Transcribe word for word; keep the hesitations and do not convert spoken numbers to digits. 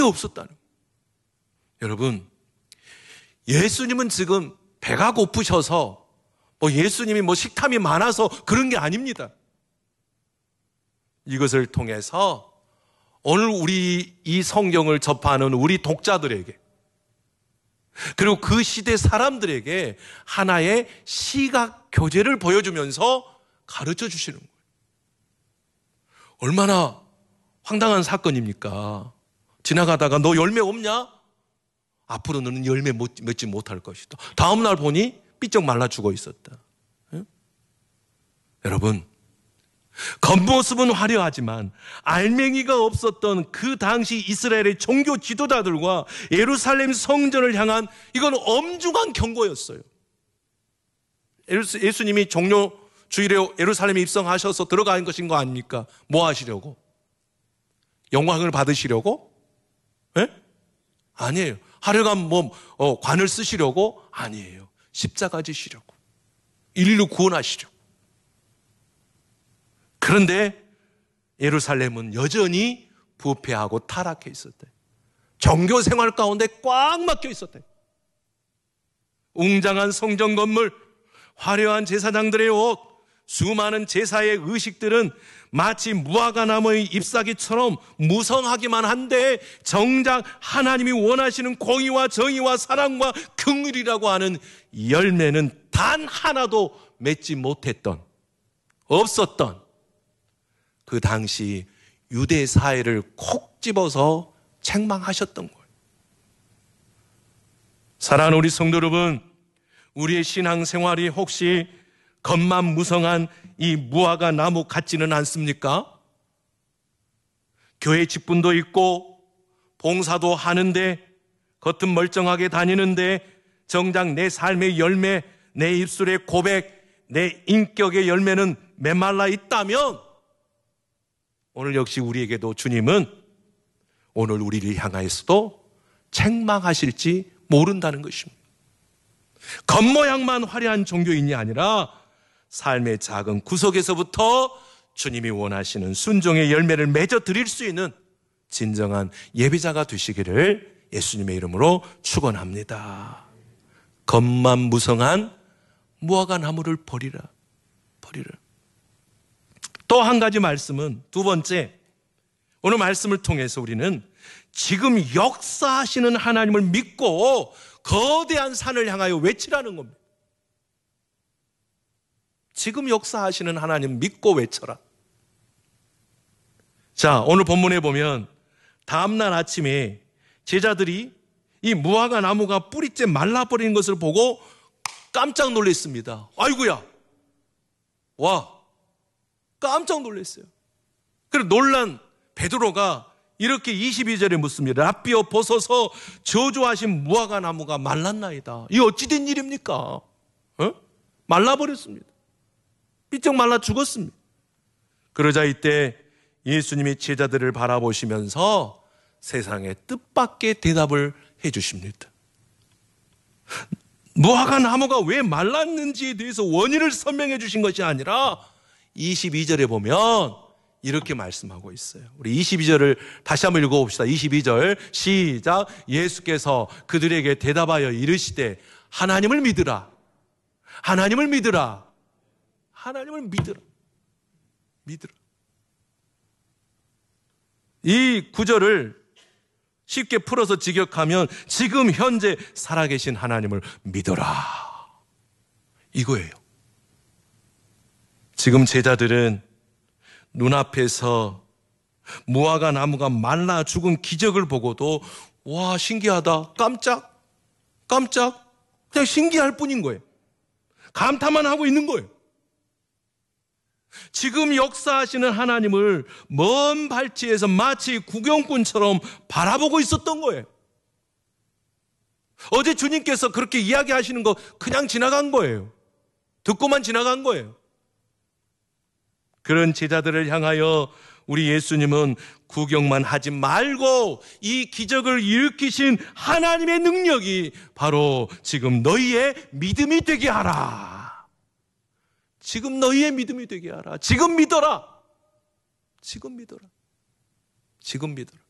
없었다는 거예요. 여러분, 예수님은 지금 배가 고프셔서 뭐 예수님이 뭐 식탐이 많아서 그런 게 아닙니다. 이것을 통해서 오늘 우리 이 성경을 접하는 우리 독자들에게, 그리고 그 시대 사람들에게 하나의 시각 교재를 보여주면서 가르쳐 주시는 거예요. 얼마나 황당한 사건입니까? 지나가다가 너 열매 없냐? 앞으로 너는 열매 맺지 못할 것이다. 다음 날 보니 삐쩍 말라 죽어 있었다. 예? 여러분, 겉모습은 화려하지만 알맹이가 없었던 그 당시 이스라엘의 종교 지도자들과 예루살렘 성전을 향한 이건 엄중한 경고였어요. 예수님이 종료 주일에 예루살렘에 입성하셔서 들어가는 것인 거 아닙니까? 뭐 하시려고? 영광을 받으시려고? 예? 아니에요. 하려간 뭐 어, 관을 쓰시려고? 아니에요. 십자가 지시려고, 인류 구원하시려고. 그런데 예루살렘은 여전히 부패하고 타락해 있었대. 종교 생활 가운데 꽉 막혀 있었대. 웅장한 성전 건물, 화려한 제사장들의 옷, 수많은 제사의 의식들은 마치 무화과나무의 잎사귀처럼 무성하기만 한데 정작 하나님이 원하시는 공의와 정의와 사랑과 긍휼이라고 하는 열매는 단 하나도 맺지 못했던, 없었던 그 당시 유대 사회를 콕 집어서 책망하셨던 거예요. 사랑하는 우리 성도 여러분, 우리의 신앙생활이 혹시 겉만 무성한 이 무화과 나무 같지는 않습니까? 교회 직분도 있고 봉사도 하는데 겉은 멀쩡하게 다니는데 정작 내 삶의 열매, 내 입술의 고백, 내 인격의 열매는 메말라 있다면 오늘 역시 우리에게도 주님은 오늘 우리를 향하여서도 책망하실지 모른다는 것입니다. 겉모양만 화려한 종교인이 아니라 삶의 작은 구석에서부터 주님이 원하시는 순종의 열매를 맺어 드릴 수 있는 진정한 예배자가 되시기를 예수님의 이름으로 축원합니다. 겉만 무성한 무화과 나무를 버리라, 버리라. 또 한 가지 말씀은, 두 번째, 오늘 말씀을 통해서 우리는 지금 역사하시는 하나님을 믿고 거대한 산을 향하여 외치라는 겁니다. 지금 역사하시는 하나님 믿고 외쳐라. 자, 오늘 본문에 보면 다음날 아침에 제자들이 이 무화과 나무가 뿌리째 말라버리는 것을 보고 깜짝 놀랐습니다. 아이고야, 와, 깜짝 놀랐어요. 그래서 놀란 베드로가 이렇게 이십이 절에 묻습니다. 라삐여 보소서, 저주하신 무화과 나무가 말랐나이다. 이 어찌된 일입니까? 어? 말라버렸습니다. 삐쩍 말라 죽었습니다. 그러자 이때 예수님이 제자들을 바라보시면서 세상의 뜻밖의 대답을 해 주십니다. 무화과 나무가 왜 말랐는지에 대해서 원인을 설명해 주신 것이 아니라 이십이 절에 보면 이렇게 말씀하고 있어요. 우리 이십이 절을 다시 한번 읽어봅시다. 이십이 절 시작. 예수께서 그들에게 대답하여 이르시되 하나님을 믿으라. 하나님을 믿으라. 하나님을 믿으라. 믿으라. 이 구절을 쉽게 풀어서 직역하면 지금 현재 살아계신 하나님을 믿어라, 이거예요. 지금 제자들은 눈앞에서 무화과 나무가 말라 죽은 기적을 보고도 와, 신기하다, 깜짝 깜짝 그냥 신기할 뿐인 거예요. 감탄만 하고 있는 거예요. 지금 역사하시는 하나님을 먼 발치에서 마치 구경꾼처럼 바라보고 있었던 거예요. 어제 주님께서 그렇게 이야기하시는 거 그냥 지나간 거예요. 듣고만 지나간 거예요. 그런 제자들을 향하여 우리 예수님은 구경만 하지 말고 이 기적을 일으키신 하나님의 능력이 바로 지금 너희의 믿음이 되게 하라. 지금 너희의 믿음이 되게 하라. 지금 믿어라. 지금 믿어라. 지금 믿어라.